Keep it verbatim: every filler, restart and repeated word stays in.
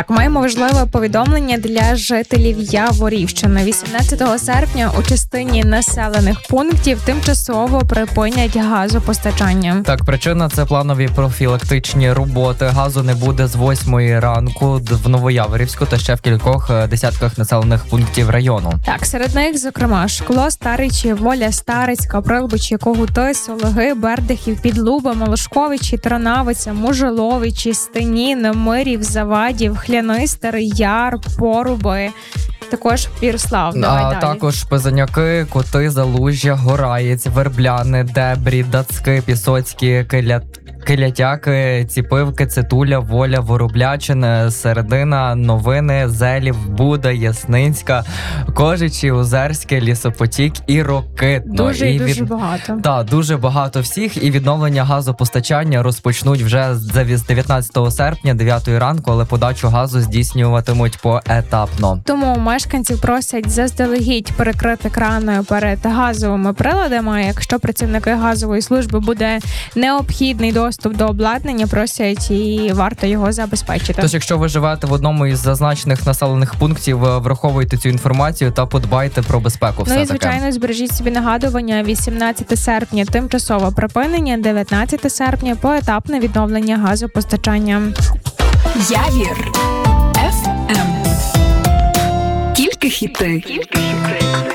Так, маємо важливе повідомлення для жителів Яворівщини. вісімнадцятого серпня у частині населених пунктів тимчасово припинять газопостачання. Так, причина – це планові профілактичні роботи. Газу не буде з восьмої ранку в Новояворівську та ще в кількох десятках населених пунктів району. Так, серед них, зокрема, Шкло, Старичі, Воля, Старицька, Прилбичі, Когути, Сологи, Бердихів, Підлуба, Молошковичі, Тронавиця, Мужеловичі, Стенін, Мирів, Завадів, Хлянистер, Яр, Поруби. Також Пірслав. Давай А далі. також Пизаняки, Коти, Залужжя, Гораєць, Вербляни, Дебрі, Дацьки, Пісоцькі, Киля... Килятяки, Ціпивки, Цитуля, Воля, Вороблячин, Середина, Новини, Зелів, Буда, Ясницька, Кожичі, Озерське, Лісопотік і Рокитно. Дуже і і дуже від... багато. Так, дуже багато всіх. І відновлення газопостачання розпочнуть вже з дев'ятнадцятого серпня, дев'ятої ранку, але подачу газу здійснюватимуть поетапно. Тому мешканців просять заздалегідь перекрити крани перед газовими приладами. Якщо працівники газової служби буде необхідний доступ до обладнання, просять і варто його забезпечити. Тож, якщо ви живете в одному із зазначених населених пунктів, враховуйте цю інформацію та подбайте про безпеку. Все ну і, таки. звичайно, збережіть собі нагадування: вісімнадцятого серпня тимчасове припинення, дев'ятнадцятого серпня поетапне відновлення газопостачання. Явір. еф ем. Тільки хіти. Тільки